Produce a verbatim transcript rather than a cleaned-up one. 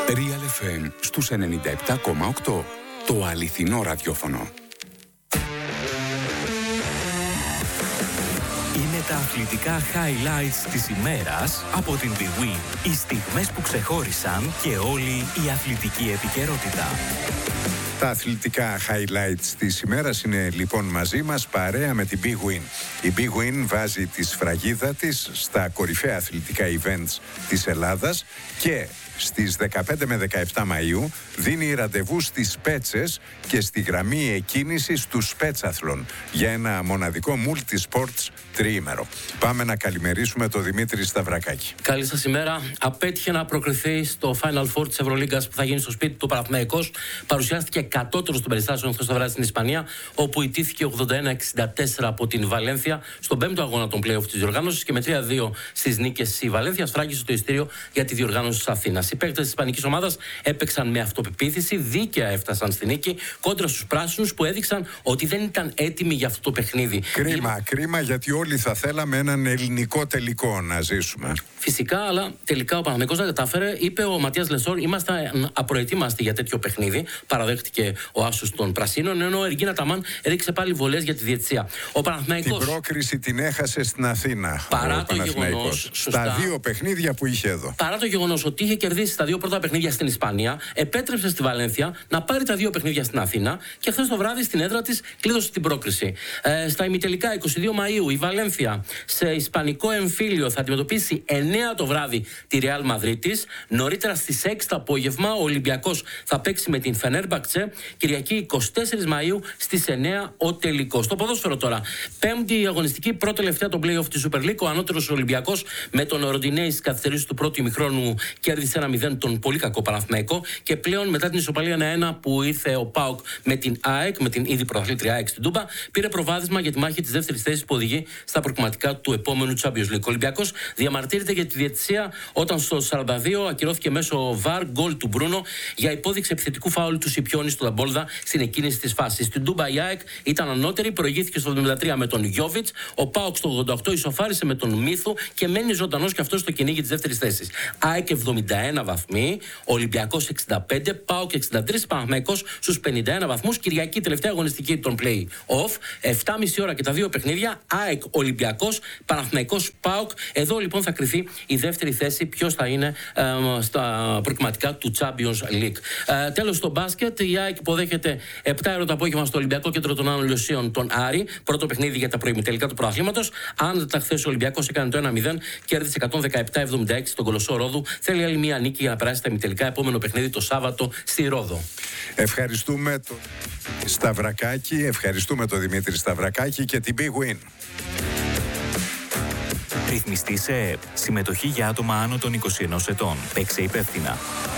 Real εφ εμ στους ενενήντα επτά κόμμα οκτώ. Το αληθινό ραδιόφωνο. Είναι τα αθλητικά highlights της ημέρας από την Big Win. Οι στιγμές που ξεχώρισαν και όλη η αθλητική επικαιρότητα. Τα αθλητικά highlights της ημέρας είναι λοιπόν μαζί μας παρέα με την Big Win. Η Big Win βάζει τη σφραγίδα της στα κορυφαία αθλητικά events της Ελλάδας και στις δεκαπέντε με δεκαεπτά Μαΐου δίνει ραντεβού στις Πέτσες και στη γραμμή εκκίνησης του Σπέτσαθλον για ένα μοναδικό multi-sports τριήμερο. Πάμε να καλημερίσουμε τον Δημήτρη Σταυρακάκη. Καλή σας ημέρα. Απέτυχε να προκριθεί στο Final Four της Ευρωλίγκας που θα γίνει στο σπίτι του Παναθηναϊκός. Παρουσιάστηκε κατώτερος των περιστάσεων χθες το βράδυ στην Ισπανία, όπου ιτήθηκε ογδόντα ένα εξήντα τέσσερα από την Βαλένθια στον πέμπτο αγώνα των play-off της διοργάνωσης και με τρία δύο στις νίκες η Βαλένθια σφράγγισε το ειστήριο για τη διοργάνωση της Αθήνας. Οι παίκτες της ισπανικής ομάδας έπαιξαν με αυτοπεποίθηση, δίκαια έφτασαν στη νίκη κόντρα στους πράσινους που έδειξαν ότι δεν ήταν έτοιμοι για αυτό το παιχνίδι. Κρίμα, Λί... κρίμα γιατί όλοι θα θέλαμε έναν ελληνικό τελικό να ζήσουμε. Φυσικά, αλλά τελικά ο Παναθηναϊκός δεν κατάφερε. Είπε ο Ματίας Λεσόρ: είμαστε απροετοίμαστοι για τέτοιο παιχνίδι. Παραδέχτηκε ο άσος των Πρασίνων, ενώ ο Εργίνα Ταμάν έριξε πάλι βολές για τη διαιτησία. Ο Παναθηναϊκός. Την πρόκριση την έχασε στην Αθήνα. Παρά το γεγονός. Στα δύο παιχνίδια που είχε εδώ. Παρά το γεγονός ότι είχε κερδίσει τα δύο πρώτα παιχνίδια στην Ισπανία, επέτρεψε στη Βαλένθια να πάρει τα δύο παιχνίδια στην Αθήνα και χθες το βράδυ στην έδρα της κλείδωσε την πρόκριση. Ε, στα ημιτελικά είκοσι δύο Μαΐου η Βαλένθια σε ισπανικό εμφύλιο θα αντιμετωπίσει εννέα το βράδυ τη Ρεάλ Μαδρίτης. Νωρίτερα στις έξι το απόγευμα ο Ολυμπιακός θα παίξει με την Φενέρμπαχτσε. Κυριακή εικοστή τέσσερις Μαΐου στις εννέα ο τελικός. Στο ποδόσφαιρο τώρα. Πέμπτη αγωνιστική, πρώτη τελευταία το play-off της Super League. Ο ανώτερος Ολυμπιακός με τον Ροντινέη στις καθυστερήσεις του πρώτου ημιχρόνου κέρδισε ένα μηδέν τον πολύ κακό Παναθηναϊκό. Και πλέον μετά την ισοπαλία ένα ένα που ήρθε ο ΠΑΟΚ με την ΑΕΚ, με την ήδη πρωταθλήτρια ΑΕΚ στην Τούμπα, πήρε προβάδισμα για τη μάχη της δεύτερης θέσης που οδηγεί στα προκριματικά του επόμενου Champions League. Ο Ολυμπιακός διαμαρτύρεται για τη διαιτησία όταν στο σαράντα δύο ακυρώθηκε μέσω βαρ γκολ του Μπρούνο για υπόδειξη επιθετικού φάουλ του Σιπιόνι στο Λαμπόλδα στην εκκίνηση της φάσης. Στην Τούμπα η ΑΕΚ ήταν ανώτερη, προηγήθηκε στο εβδομήντα τρία με τον Γιόβιτς. Ο ΠΑΟΚ στο ογδόντα οκτώ ισοφάρισε με τον Μίθου και μένει ζωντανός και αυτό στο κυνήγι της δεύτερης θέσης. ΑΕΚ εβδομήντα ένα βαθμοί, Ολυμπιακός εξήντα πέντε, ΠΑΟΚ εξήντα τρία, Παναθηναϊκός στους πενήντα ένα βαθμούς. Κυριακή τελευταία αγωνιστική των play-off, επτά και μισή ώρα και τα δύο παιχνίδια, ΑΕΚ Ολυμπιακός, Παναθηναϊκός ΠΑΟΚ. Εδώ λοιπόν θα κρυθεί η δεύτερη θέση, ποιος θα είναι ε, στα προκριματικά του Champions League. Ε, τέλος στο μπάσκετ, η ΑΕΚ υποδέχεται επτά ώρα το απόγευμα στο Ολυμπιακό Κέντρο των Άνω Λιωσίων τον Άρη. Πρώτο παιχνίδι για τα προημιτελικά του πρωταθλήματος. Αν τα χθες ο Ολυμπιακός έκανε το ένα μηδέν, κέρδισε εκατόν δεκαεπτά εβδομήντα έξι στον Κολοσσό Ρόδου. Θέλει άλλη μία νίκη για να περάσει τα ημιτελικά. Επόμενο παιχνίδι το Σάββατο στη Ρόδο. Ευχαριστούμε τον Σταυρακάκη, ευχαριστούμε τον Δημήτρη Σταυρακάκη και την Big Win. Ρυθμιστή σε ΕΕΠ. Συμμετοχή για άτομα άνω των είκοσι ενός ετών. Παίξε υπεύθυνα.